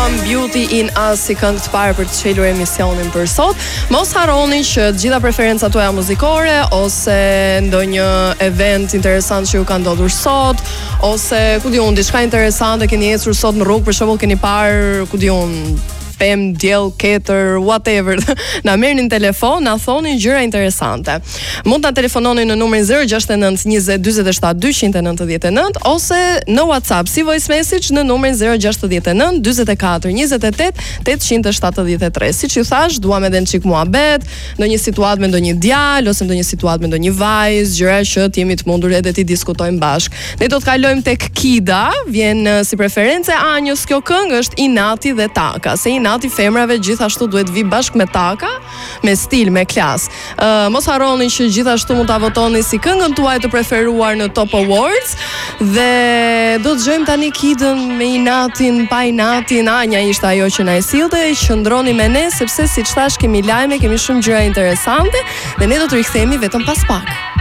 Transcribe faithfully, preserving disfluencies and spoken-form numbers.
Come Beauty in Us si këngë të parë për të çelur emisionin për sot. Mos harroni që të gjitha preferencat tuaja muzikore ose ndonjë event interesant që ju ka ndodhur sot, ose ku diun diçka interesante keni ecur sot në rrugë, për shembull keni parë ku diun pem, djell, ketër, whatever. Na merrni në telefon, na thoni gjëra interesante. Mund ta telefononi në numrin zero gjasht e nënt njëzet dyzet e shtat dyqind e nëntëdhjetë e nënt ose në WhatsApp si voice message në numrin zero gjasht e nënt dyzet e katër njëzet e tet tetëqind e shtatëdhjetë e tre. Siç ju thash, duam edhe një çik muhabet, ndonjë situatë me ndonjë djalë ose ndonjë situatë me ndonjë vajzë, gjëra që të jemi të mundur edhe ti diskutojmë bashk. Ne do të kalojmë tek Kida, vjen si preferencë Anjos kjo këngë, është Inati dhe Taka. Se Inati femrave gjithashtu duhet vi bashk me Taka, me stil, me klas. Uh, mos harroni që gjithashtu mund ta votoni si këngën tuaj të preferuar në Top Awards dhe do të dëgjojmë tani Kidën me Inatin, pa Inatin. Anja ishte ajo që na e sillte, qëndroni me ne sepse siç thash kemi lajme, kemi shumë gjëra interesante dhe ne do të rikthehemi vetëm pas pak.